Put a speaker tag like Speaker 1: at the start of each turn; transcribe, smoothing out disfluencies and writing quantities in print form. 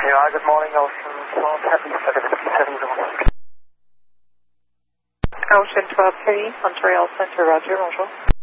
Speaker 1: Yeah, good morning, Ocean 12 Heavy 757.
Speaker 2: Ocean 12 Heavy, Montreal Center, Roger, bonjour.